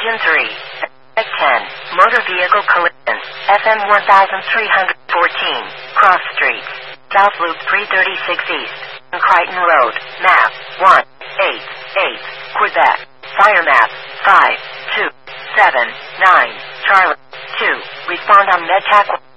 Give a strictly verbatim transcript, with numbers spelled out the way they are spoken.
Region three. ten. Motor vehicle collision. F M one three fourteen. Cross Street. South Loop three thirty-six East. Crichton Road. Map. one eight eight. Quebec. Fire map. five two seven nine. Charlie. two. Respond on MedTac.